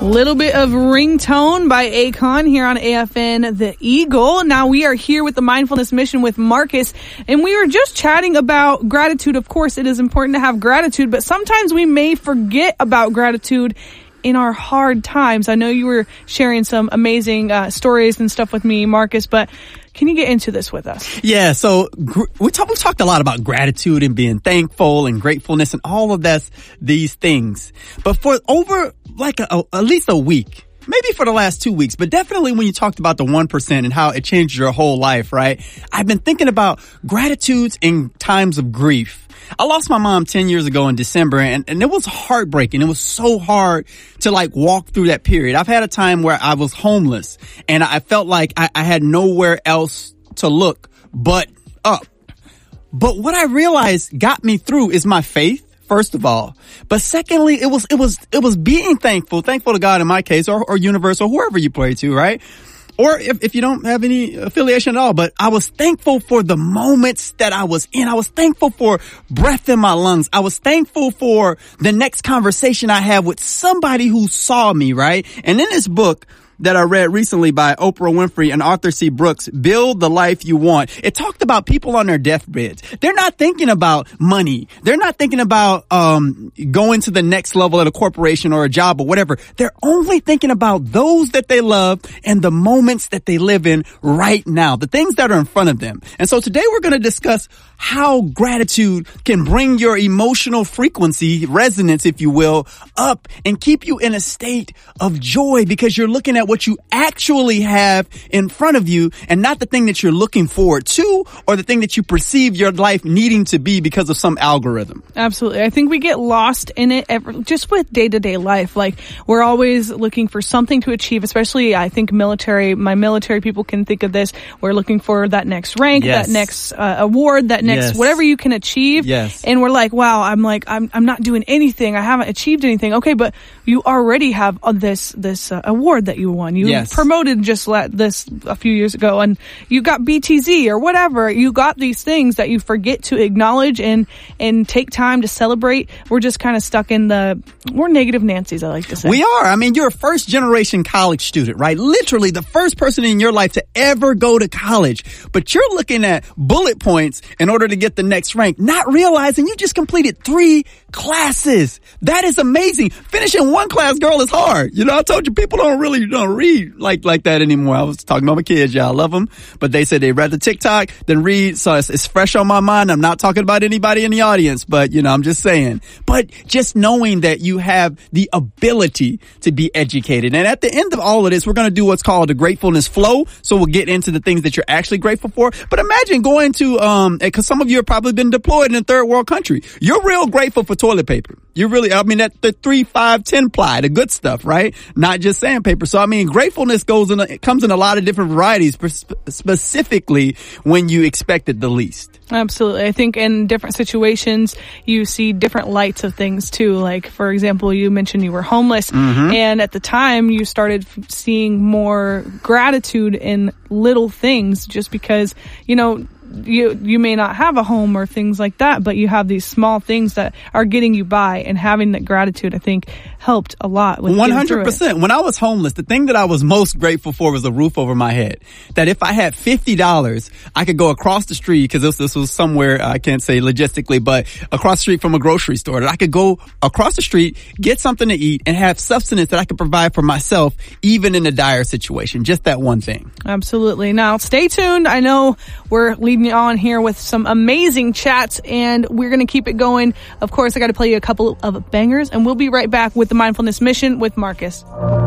Little bit of Ringtone by Akon here on AFN The Eagle. Now we are here with the Mindfulness Mission with Marcus, and we were just chatting about gratitude. Of course, it is important to have gratitude, but sometimes we may forget about gratitude in our hard times. I know you were sharing some amazing stories and stuff with me, Marcus, but can you get into this with us? Yeah, so we talked a lot about gratitude and being thankful and gratefulness and all of these things. But for over at least a week, maybe for the last 2 weeks, but definitely when you talked about the 1% and how it changed your whole life, right? I've been thinking about gratitudes in times of grief. I lost my mom 10 years ago in December, and it was heartbreaking. It was so hard to walk through that period. I've had a time where I was homeless and I felt like I had nowhere else to look but up. But what I realized got me through is my faith, first of all. But secondly, it was being thankful to God in my case, or universe, or whoever you pray to, right? Or if you don't have any affiliation at all, but I was thankful for the moments that I was in. I was thankful for breath in my lungs. I was thankful for the next conversation I had with somebody who saw me, right? And in this book that I read recently by Oprah Winfrey and Arthur C. Brooks, Build the Life You Want, it talked about people on their deathbeds. They're not thinking about money. They're not thinking about going to the next level at a corporation or a job or whatever. They're only thinking about those that they love and the moments that they live in right now, the things that are in front of them. And so today we're going to discuss how gratitude can bring your emotional frequency, resonance, if you will, up and keep you in a state of joy because you're looking at what you actually have in front of you and not the thing that you're looking forward to or the thing that you perceive your life needing to be because of some algorithm. Absolutely. I think we get lost in it just with day-to-day life. We're always looking for something to achieve, especially I think my military people can think of this. We're looking for that next rank, yes, that next award, that next yes, whatever you can achieve. Yes. And we're wow, I'm not doing anything. I haven't achieved anything. Okay, but you already have this award that you won. You yes, promoted just this a few years ago, and you got BTZ or whatever. You got these things that you forget to acknowledge and take time to celebrate. We're just kind of stuck in we're negative Nancy's, I like to say. We are. I mean, you're a first generation college student, right? Literally the first person in your life to ever go to college. But you're looking at bullet points in order to get the next rank, not realizing you just completed 3 classes. That is amazing. Finishing one class, girl, is hard. I told you people don't read like that anymore. I was talking about my kids. Yeah, I love them. But they said they'd rather TikTok than read. So it's fresh on my mind. I'm not talking about anybody in the audience, but I'm just saying. But just knowing that you have the ability to be educated. And at the end of all of this, we're going to do what's called the gratefulness flow. So we'll get into the things that you're actually grateful for. But imagine going to, because some of you have probably been deployed in a third world country. You're real grateful for toilet paper. You really, the 3, 5, 10 ply, the good stuff, right? Not just sandpaper. So, gratefulness comes in a lot of different varieties, specifically when you expect it the least. Absolutely. I think in different situations, you see different lights of things too. For example, you mentioned you were homeless, mm-hmm, and at the time you started seeing more gratitude in little things just because, you may not have a home or things like that, but you have these small things that are getting you by, and having that gratitude, I think, helped a lot with 100%. When I was homeless, the thing that I was most grateful for was a roof over my head. That if I had $50, I could go across the street, because this was somewhere, I can't say logistically, but across the street from a grocery store, that I could go across the street, get something to eat, and have substance that I could provide for myself, even in a dire situation. Just that one thing. Absolutely. Now, stay tuned. I know we're leading you on here with some amazing chats, and we're going to keep it going. Of course, I got to play you a couple of bangers, and we'll be right back with the Mindfulness Mission with Marcus.